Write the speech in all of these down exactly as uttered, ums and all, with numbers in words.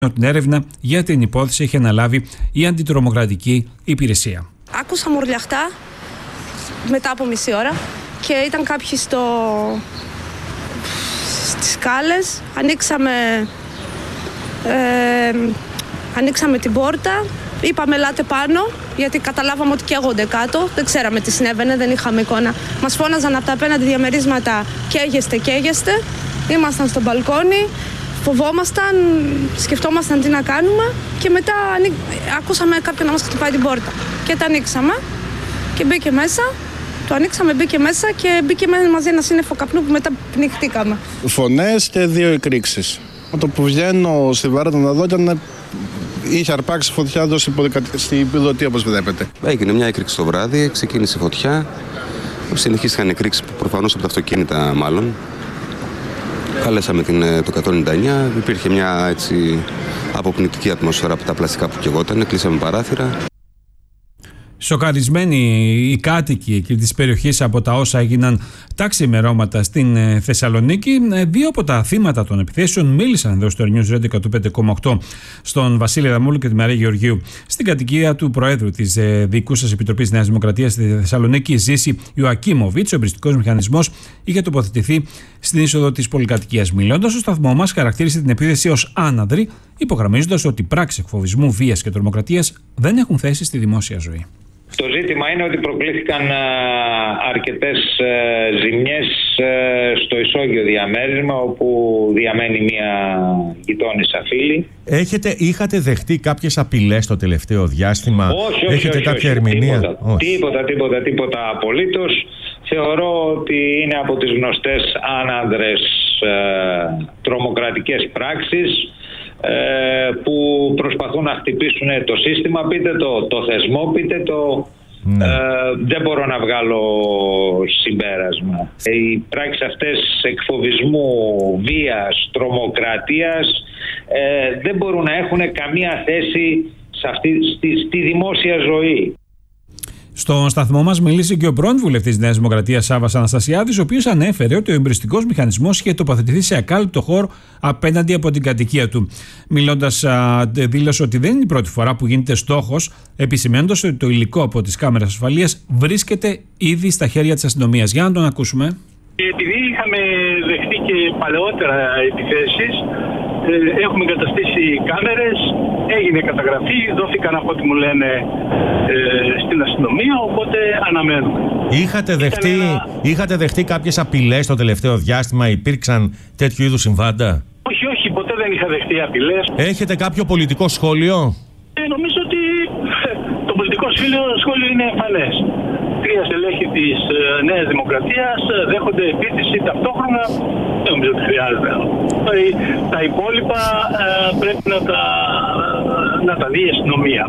Την έρευνα για την υπόθεση έχει αναλάβει η αντιτρομοκρατική υπηρεσία. Άκουσα μουρλιαχτά μετά από μισή ώρα και ήταν κάποιοι στο... στις σκάλες. Ανοίξαμε, ε, ανοίξαμε την πόρτα, είπαμε ελάτε πάνω, γιατί καταλάβαμε ότι καίγονται κάτω. Δεν ξέραμε τι συνέβαινε, δεν είχαμε εικόνα. Μας φώναζαν από τα απέναντι διαμερίσματα καίγεστε, καίγεστε. Ήμασταν στο μπαλκόνι. Φοβόμασταν, σκεφτόμασταν τι να κάνουμε και μετά ακούσαμε κάποιον να μας χτυπάει την πόρτα. Και τα ανοίξαμε και μπήκε μέσα, το ανοίξαμε, μπήκε μέσα και μπήκε μαζί ένα σύννεφο καπνού που μετά πνιχτήκαμε. Φωνές και δύο εκρήξεις. Με το που βγαίνω στη βάραντα να δω ήταν, είχε αρπάξει φωτιά εδώ στην πιλωτή όπως βλέπετε. Έγινε μια έκρηξη το βράδυ, ξεκίνησε φωτιά, συνεχίστηκαν εκρήξεις προφανώς από τα αυτοκίνητα μάλλον. Καλέσαμε την, το εκατόν ενενήντα εννιά, υπήρχε μια έτσι αποπνητική ατμόσφαιρα από τα πλαστικά που καιγόταν, κλείσαμε παράθυρα. Σοκαρισμένοι οι κάτοικοι εκεί της περιοχής από τα όσα έγιναν τα ξημερώματα στην Θεσσαλονίκη. Δύο από τα θύματα των επιθέσεων μίλησαν εδώ στο News Radio εκατόν πέντε κόμμα οκτώ στον Βασίλη Δαμούλου και τη Μαρία Γεωργίου στην κατοικία του Προέδρου της Διοικούσας Επιτροπής Νέας Δημοκρατίας στη Θεσσαλονίκη, Ζήση Ιωακίμοβιτς. Ο εμπριστικός μηχανισμός είχε τοποθετηθεί στην είσοδο της πολυκατοικίας. Μιλώντας στο σταθμό μας, χαρακτήρισε την επίθεση ως άναδρη, υπογραμμίζοντας ότι πράξεις εκφοβισμού, βίας και τρομοκρατίας δεν έχουν θέση στη δημόσια ζωή. Το ζήτημα είναι ότι προκλήθηκαν αρκετές ζημιές στο ισόγειο διαμέρισμα όπου διαμένει μια γειτόνισσα φίλη. Έχετε, είχατε δεχτεί κάποιες απειλές το τελευταίο διάστημα? Όχι, όχι, Έχετε όχι, κάποια όχι, ερμηνεία? Τίποτα, όχι. τίποτα, τίποτα, τίποτα απολύτως. Θεωρώ ότι είναι από τις γνωστές άνανδρες ε, τρομοκρατικές πράξεις που προσπαθούν να χτυπήσουν το σύστημα, πείτε το, το θεσμό, πείτε το... Ναι. Ε, δεν μπορώ να βγάλω συμπέρασμα. Οι πράξεις αυτές εκφοβισμού, βίας, τρομοκρατίας ε, δεν μπορούν να έχουν καμία θέση σε αυτή, στη, στη δημόσια ζωή. Στον σταθμό μας μίλησε και ο πρώην βουλευτής της Νέας Δημοκρατίας Σάββας Αναστασιάδης, ο οποίος ανέφερε ότι ο εμπριστικός μηχανισμός είχε τοποθετηθεί σε ακάλυπτο χώρο απέναντι από την κατοικία του. Μιλώντας, α, δήλωσε ότι δεν είναι η πρώτη φορά που γίνεται στόχος, επισημαίνοντας ότι το υλικό από τις κάμερες ασφαλείας βρίσκεται ήδη στα χέρια της αστυνομίας. Για να τον ακούσουμε. Επειδή είχαμε δεχτεί και παλαιότερα επιθέσεις, έχουμε εγκαταστήσει κάμερες, έγινε καταγραφή, δόθηκαν από ό,τι μου λένε ε, στην αστυνομία, οπότε αναμένουμε. Είχατε δεχτεί, ένα... είχατε δεχτεί κάποιες απειλές το τελευταίο διάστημα, υπήρξαν τέτοιου είδους συμβάντα? Όχι, όχι, ποτέ δεν είχα δεχτεί απειλές. Έχετε κάποιο πολιτικό σχόλιο? Ε, νομίζω ότι το πολιτικό σχόλιο είναι εμφανές. Τρία στελέχη της ε, Νέας Δημοκρατίας δέχονται επίθεση ταυτόχρονα. Δεν νομίζω ότι χρειάζεται. Τα υπόλοιπα ε, πρέπει να τα, να τα δει η αστυνομία.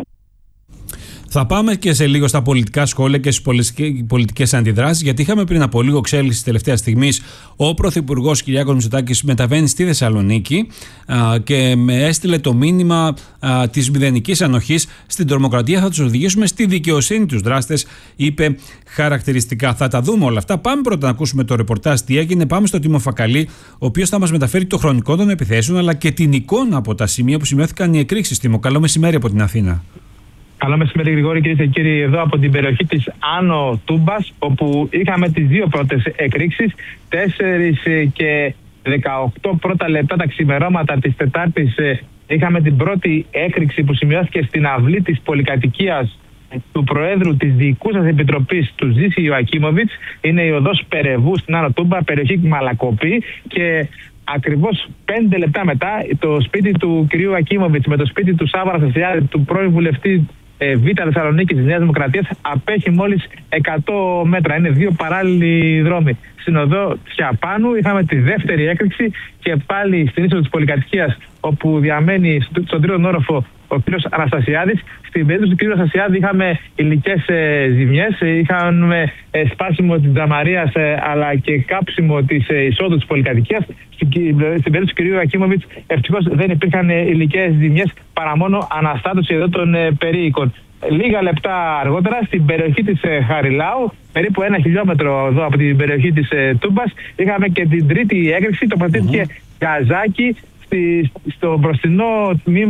Θα πάμε και σε λίγο στα πολιτικά σχόλια και στις πολιτικές αντιδράσεις, γιατί είχαμε πριν από λίγο εξέλιξη τελευταία στιγμής. Ο Πρωθυπουργός Κυριάκος Μητσοτάκης μεταβαίνει στη Θεσσαλονίκη α, και με έστειλε το μήνυμα α, της μηδενικής ανοχής στην τρομοκρατία. Θα τους οδηγήσουμε στη δικαιοσύνη τους δράστες, είπε χαρακτηριστικά. Θα τα δούμε όλα αυτά. Πάμε πρώτα να ακούσουμε το ρεπορτάζ τι έγινε. Πάμε στο Τίμο Φακαλή, ο οποίος θα μας μεταφέρει το χρονικό των επιθέσεων, αλλά και την εικόνα από τα σημεία που σημειώθηκαν οι εκρήξεις. Τίμο, καλό μεσημέρι από την Αθήνα. Καλό μεσημέρι, Γρηγόρη, κυρίες και κύριοι, εδώ από την περιοχή της Άνω Τούμπας, όπου είχαμε τις δύο πρώτες εκρήξεις, τέσσερα και δεκαοκτώ πρώτα λεπτά τα ξημερώματα της Τετάρτης. Είχαμε την πρώτη έκρηξη που σημειώθηκε στην αυλή της πολυκατοικίας του Προέδρου της Διοικούσας Επιτροπής, του Ζήση Ιωακίμοβιτς. Είναι η οδός Περεβού στην Άνω Τούμπα, περιοχή Μαλακοπή, και ακριβώς πέντε λεπτά μετά το σπίτι του κυρίου Ακίμοβιτς με το σπίτι του Σάββα Αναστασιάδη, του πρώην βουλευτή ε, Β' Θεσσαλονίκη της Νέας Δημοκρατίας, απέχει μόλις εκατό μέτρα. Είναι δύο παράλληλοι δρόμοι. Στην οδό Τσιαπάνου είχαμε τη δεύτερη έκρηξη και πάλι στην είσοδο της πολυκατοικίας, όπου διαμένει στον τρίτον όροφο ο κύριος Αναστασιάδης. Στην περίπτωση του κύριου Αναστασιάδη είχαμε υλικές ε, ζημιές, είχαμε ε, σπάσιμο της τζαμαρίας ε, αλλά και κάψιμο της ε, εισόδου της πολυκατοικίας. Στην, στην περίπτωση του κυρίου Ακίμοβιτς ευτυχώς δεν υπήρχαν ε, υλικές ζημιές, παρά μόνο αναστάτωση εδώ των ε, περίοικων. Λίγα λεπτά αργότερα, στην περιοχή της ε, Χαριλάου, περίπου ένα χιλιόμετρο εδώ από την περιοχή της ε, Τούμπας, είχαμε και την τρίτη έκρηξη. Τοποθετήθηκε mm-hmm. γαζάκι στη, στο μπροστινό τμήμα